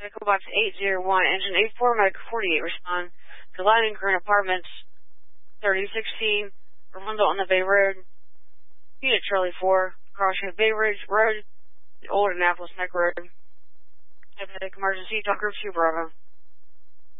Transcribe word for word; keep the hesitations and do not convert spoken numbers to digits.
Echo Box eight zero one, Engine eight four, Medic forty-eight, respond to Lightning Current Apartments, thirty sixteen, Refundo on the Bay Road, Unit Charlie four, crossing Bay Ridge Road, Old Annapolis Neck Road. Epic emergency, Talk Group two, Bravo.